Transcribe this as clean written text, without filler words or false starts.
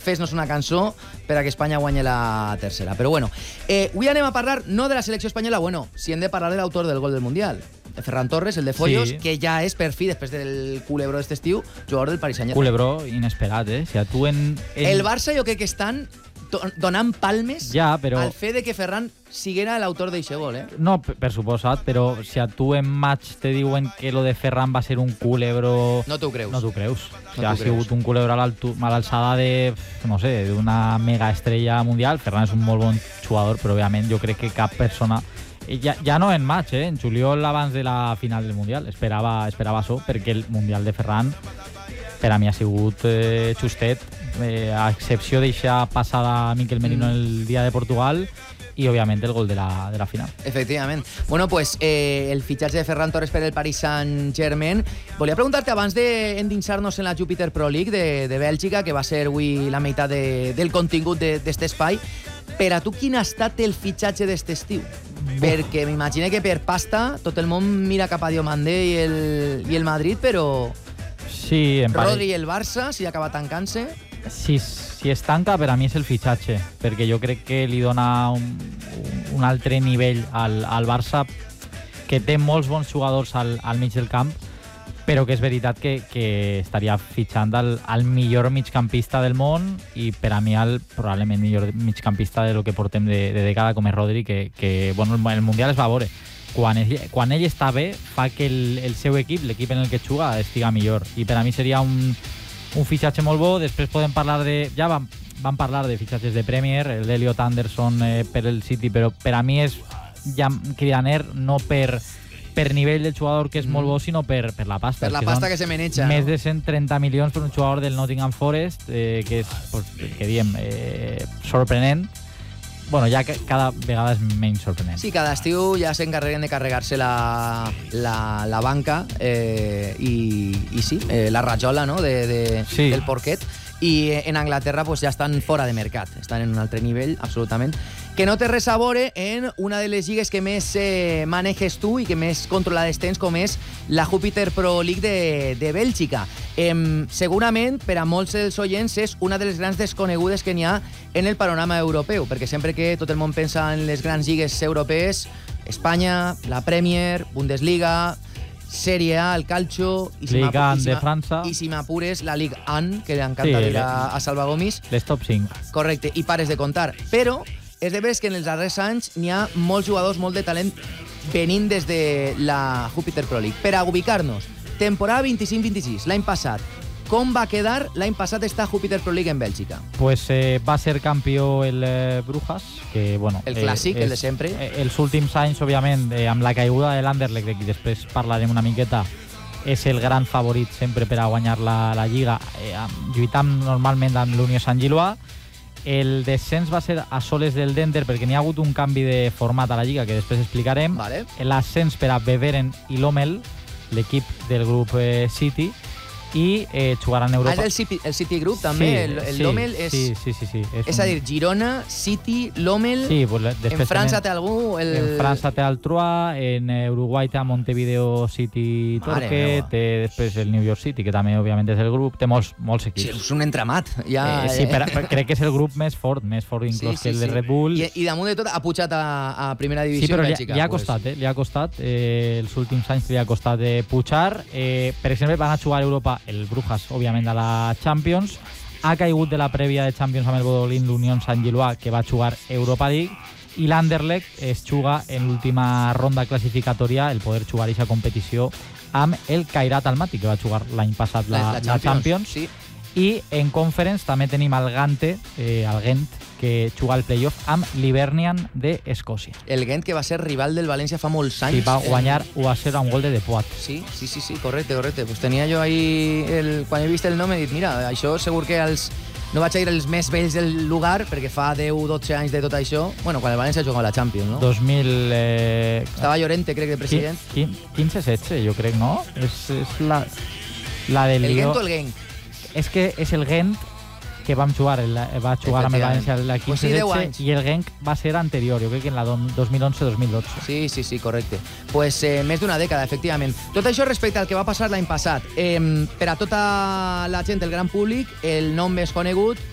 fes-nos una cançó per a que Espanya guanyi la tercera. Però bueno, avui anem a parlar no de la selecció espanyola, bueno, si hem de parlar de l'autor del gol del Mundial, de Ferran Torres, el de Follos, Sí. que ja és per fi, després del culebró d'este estiu, jugador del Paris Saint-Germain. Culebró inesperat, Si a tu El Barça jo crec que estan donant palmes Ja, però... al fet de que Ferran siguera l'autor d'eixe gol, No, per suposat, però si a tu en maig te diuen que lo de Ferran va ser un culebró... No t'ho creus. No t'ho creus. No Ha t'ho creus. sigut un culebró a l'alçada de, no sé, d'una mega estrella mundial. Ferran és un molt bon jugador, però òbviament jo crec que cap persona... Ja no en maig, en juliol abans de la final del Mundial esperava això, perquè el Mundial de Ferran per a mi ha sigut justet, a excepció d'eixa passada a Miquel Merino el dia de Portugal i òbviament el gol de la final. Efectivament. Bueno, pues el fitxatge de Ferran Torres per el Paris Saint-Germain. Volia preguntar-te abans d'endinsar-nos en la Júpiter Pro League de Bèlgica, que va ser avui la meitat del contingut d'este espai. Per a tu, quin ha estat el fitxatge d'este estiu? Perquè m'imagino que per pasta tot el món mira cap a Diomandé i el Madrid, però Sí, Rodri i el Barça, si acaba tancant-se... Si es tanca, per a mi és el fitxatge, perquè jo crec que li dona un altre nivell al Barça, que té molts bons jugadors al mig del camp, però que és veritat que estaria fitxant al millor migcampista del món i per a mi probablement millor migcampista de lo que portem de dècada, com és Rodri, que bueno, el Mundial es va veure. Quan ell està bé, fa que el seu equip, l'equip en el que juga, estiga millor. I per a mi seria un fitxatge molt bo. Després podem parlar de... Ja vam parlar de fitxatges de Premier, el d'Eliot Anderson per el City, però per a mi és ja cridaner no per nivell del jugador, que és molt bo, sinó per la pasta. Per la pasta que se maneja. Més de 130 milions per un jugador del Nottingham Forest, que és, que diem, sorprenent. Bueno, ja cada vegada és menys sorprenent. Sí, cada estiu ja s'encarreguen de carregar-se la banca i sí, la rajola, no?, Sí. del porquet. I en Anglaterra pues, ja estan fora de mercat, estan en un altre nivell, absolutament, que no té res a veure en una de les lligues que més maneges tu i que més controlades tens, com és la Júpiter Pro League de Bèlgica. Segurament, per a molts dels oients, és una de les grans desconegudes que n'hi ha en el panorama europeu, perquè sempre que tot el món pensa en les grans lligues europees, Espanya, la Premier, Bundesliga, Serie A, el Calcio... Ligue 1 de França. I si m'apures, la Ligue 1, que li encanta dir a Salva Gomis. Les top 5. Correcte, i pares de comptar. Però és de veres que en els darrers anys n'hi ha molts jugadors, molt de talent, venint des de la Júpiter Pro League. Per a ubicar-nos, temporada 25-26, l'any passat. Com va quedar l'any passat esta Júpiter Pro League en Bèlgica? Pues va ser campió el Brujas, que bueno... El clàssic, el de sempre. Els últims anys, òbviament, amb la caiguda de l'Anderlecht, i després parlarem una miqueta, és el gran favorit sempre per a guanyar la Lliga, lluitant normalment amb l'Unió Sant-Gilloà. El descens va ser a soles del Dender, perquè n'hi ha hagut un canvi de format a la Lliga, que després explicarem. Vale. L'ascens per a Beveren i Lommel, l'equip del grup City, i jugaran a Europa. És el City Group, també? Sí, el Lommel és... Sí. És a dir, Girona, City, Lommel... Sí, pues en França té algú... En França té el Troyes, en Uruguai té a Montevideo City Torque, té després el New York City, que també, òbviament, és el grup, té molts equips. Sí, és un entramat. Sí, crec que és el grup més fort inclús que el de Red Bull. I damunt de tot ha pujat a primera divisió. Sí, però Bèlgica, li ha costat, els últims anys li ha costat pujar. Per exemple, van a jugar a Europa el Brujas, òbviament, a la Champions. Ha caigut de la prèvia de Champions amb el Bodolín l'Unió Sant-Gilloà, que va jugar Europa League, i l'Anderlecht es juga en l'última ronda classificatòria el poder jugar aquesta competició amb el Kairat Almaty, que va jugar l'any passat la Champions. Sí. I en Conference també tenim el Gante, el Gent, que juga al playoff amb l'Hibernian d'Escòcia. El Gent, que va ser rival del València fa molts anys. Sí, va guanyar 1-0 a un gol de Poit. Sí, correcte. Pues tenia jo ahí... Quan he vist el nom he dit, mira, això segur que no vaig a dir els més vells del lugar, perquè fa 10-12 anys de tot això. Bueno, quan el València jugava a la Champions, no? 2000... Estava Llorente, crec, de president. 15-16, jo crec, no? És la del El Gent o el Gent? És que és el Gent que va jugar amb el València la 15-16 i el Genk va ser anterior, jo crec que en la 2011-2012. Sí, correcte. Pues més d'una dècada, efectivament. Tot això respecte al que va passar l'any passat. Per a tota la gent, el gran públic, el nom més conegut